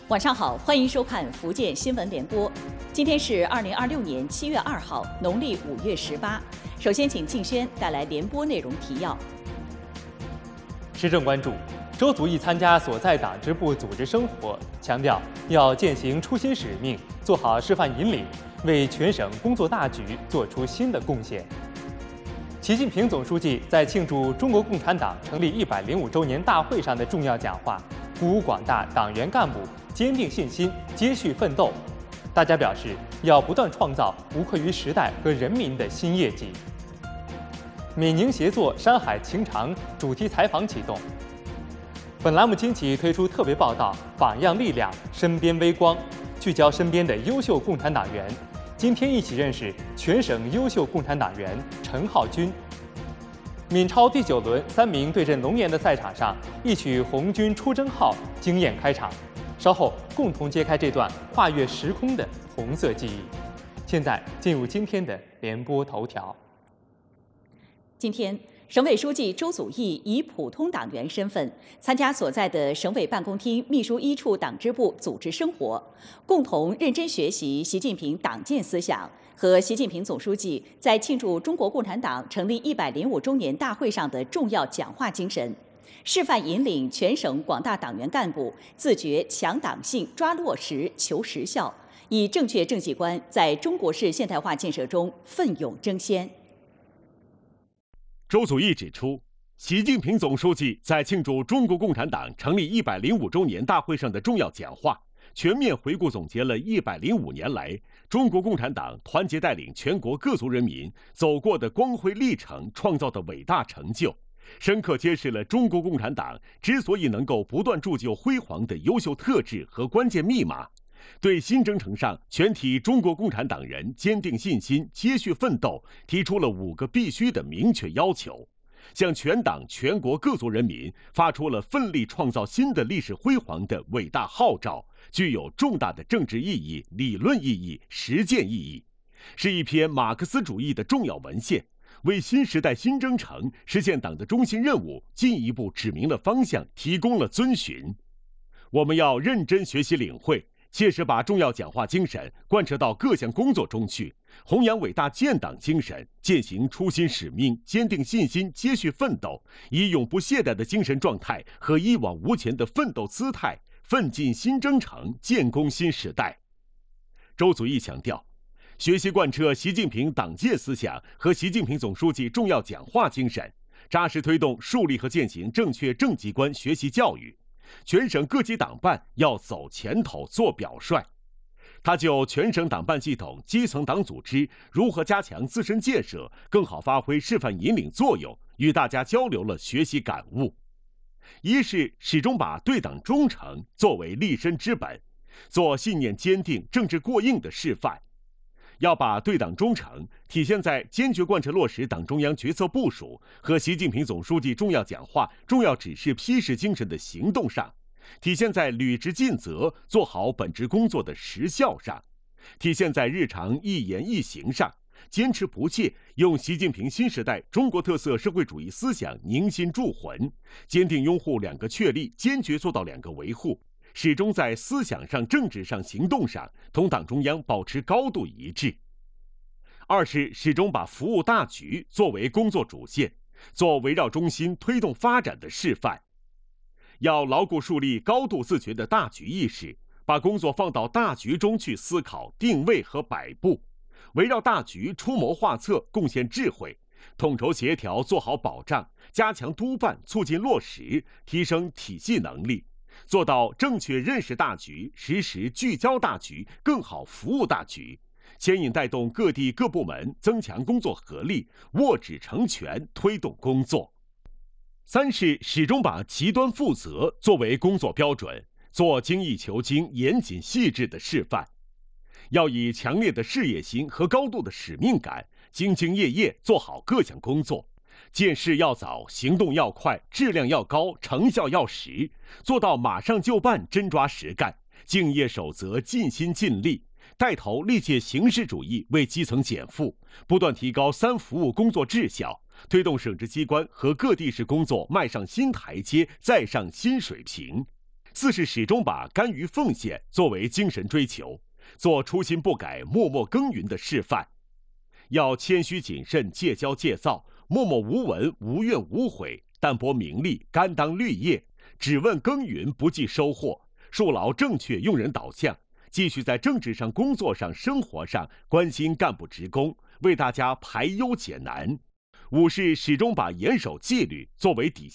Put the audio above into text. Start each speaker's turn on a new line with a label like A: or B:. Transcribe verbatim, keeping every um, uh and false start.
A: 晚上好，欢迎收看福建新闻联播。今天是二零二六年七月二号，农历五月十八。首先，请静轩带来联播内容提要。
B: 时政关注：周祖义参加所在党支部组织生活，强调要践行初心使命，做好示范引领，为全省工作大局做出新的贡献。习近平总书记在庆祝中国共产党成立一百零五周年大会上的重要讲话，鼓舞广大党员干部坚定信心，接续奋斗。大家表示，要不断创造无愧于时代和人民的新业绩。闽宁协作山海情长主题采访启动。本栏目惊奇推出特别报道《榜样力量，身边微光》，聚焦身边的优秀共产党员。今天一起认识全省优秀共产党员陈浩军。闽超第九轮三名对阵龙岩的赛场上，一曲《红军出征号》惊艳开场。稍后共同揭开这段跨越时空的红色记忆。现在进入今天的联播头条。
A: 今天，省委书记周祖义以普通党员身份参加所在的省委办公厅秘书一处党支部组织生活，共同认真学习习近平党建思想和习近平总书记在庆祝中国共产党成立一百零五周年大会上的重要讲话精神，示范引领全省广大党员干部自觉强党性、抓落实、求实效，以正确政绩观在中国式现代化建设中奋勇争先。
C: 周祖义指出，习近平总书记在庆祝中国共产党成立一百零五周年大会上的重要讲话，全面回顾总结了一百零五年来中国共产党团结带领全国各族人民走过的光辉历程，创造的伟大成就，深刻揭示了中国共产党之所以能够不断铸就辉煌的优秀特质和关键密码，对新征程上全体中国共产党人坚定信心、接续奋斗提出了五个必须的明确要求，向全党全国各族人民发出了奋力创造新的历史辉煌的伟大号召，具有重大的政治意义、理论意义、实践意义，是一篇马克思主义的重要文献，为新时代新征程实现党的中心任务进一步指明了方向，提供了遵循。我们要认真学习领会，切实把重要讲话精神贯彻到各项工作中去，弘扬伟大建党精神，践行初心使命，坚定信心，接续奋斗，以永不懈怠的精神状态和一往无前的奋斗姿态，奋进新征程，建功新时代。周祖义强调，学习贯彻习近平党建思想和习近平总书记重要讲话精神，扎实推动树立和践行正确政绩观学习教育。全省各级党办要走前头做表率。他就全省党办系统基层党组织如何加强自身建设，更好发挥示范引领作用，与大家交流了学习感悟。一是始终把对党忠诚作为立身之本，做信念坚定、政治过硬的示范。要把对党忠诚体现在坚决贯彻落实党中央决策部署和习近平总书记重要讲话、重要指示批示精神的行动上，体现在履职尽责、做好本职工作的实效上，体现在日常一言一行上，坚持不懈用习近平新时代中国特色社会主义思想凝心铸魂，坚定拥护两个确立，坚决做到两个维护，始终在思想上、政治上、行动上同党中央保持高度一致。二是始终把服务大局作为工作主线，做围绕中心推动发展的示范。要牢固树立高度自觉的大局意识，把工作放到大局中去思考、定位和摆布，围绕大局出谋划策，贡献智慧，统筹协调做好保障，加强督办，促进落实，提升体系能力，做到正确认识大局，实时聚焦大局，更好服务大局，牵引带动各地各部门增强工作合力，握指成拳，推动工作。三是始终把极端负责作为工作标准，做精益求精、严谨细致的示范。要以强烈的事业心和高度的使命感，兢兢业业做好各项工作，见事要早，行动要快，质量要高，成效要实，做到马上就办，真抓实干，敬业守责，尽心尽力，带头力竭形式主义为基层减负，不断提高三服务工作质效，推动省直机关和各地市工作迈上新台阶，再上新水平。 四是始终把甘于奉献作为精神追求，做初心不改、默默耕耘的示范。要谦虚谨慎、戒骄戒躁，默默无闻、无怨无悔，淡泊名利、甘当绿叶，只问耕耘不计收获，树牢正确用人导向，继续在政治上、工作上、生活上关心干部职工，为大家排忧解难。五是始终把严守纪律作为底